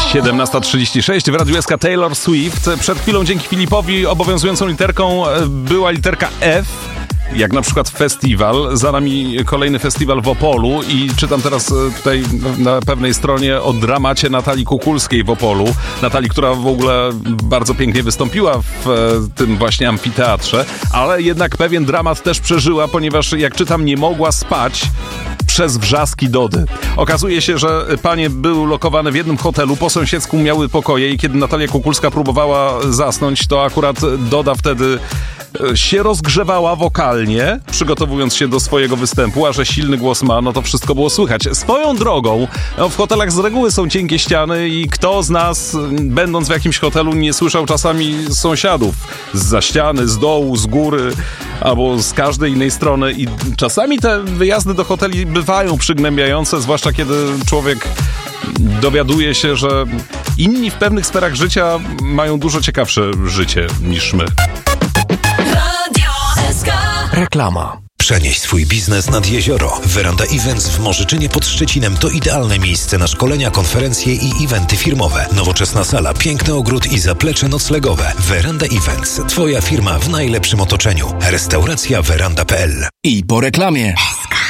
17:36 w Radiu SK Taylor Swift. Przed chwilą dzięki Filipowi obowiązującą literką była literka F, jak na przykład festiwal. Za nami kolejny festiwal w Opolu i czytam teraz tutaj na pewnej stronie o dramacie Natalii Kukulskiej w Opolu. Natalii, która w ogóle bardzo pięknie wystąpiła w tym właśnie amfiteatrze, ale jednak pewien dramat też przeżyła, ponieważ jak czytam, nie mogła spać przez wrzaski Dody. Okazuje się, że panie były lokowane w jednym hotelu, po sąsiedzku miały pokoje i kiedy Natalia Kukulska próbowała zasnąć, to akurat Doda wtedy się rozgrzewała wokalnie, przygotowując się do swojego występu, a że silny głos ma, no to wszystko było słychać. Swoją drogą, w hotelach z reguły są cienkie ściany i kto z nas, będąc w jakimś hotelu, nie słyszał czasami sąsiadów zza ściany, z dołu, z góry, albo z każdej innej strony i czasami te wyjazdy do hoteli bywają przygnębiające, zwłaszcza kiedy człowiek dowiaduje się, że inni w pewnych sferach życia mają dużo ciekawsze życie niż my. Reklama. Przenieś swój biznes nad jezioro. Veranda Events w Morzyczynie pod Szczecinem to idealne miejsce na szkolenia, konferencje i eventy firmowe. Nowoczesna sala, piękny ogród i zaplecze noclegowe. Veranda Events. Twoja firma w najlepszym otoczeniu. Restauracja veranda.pl. I po reklamie.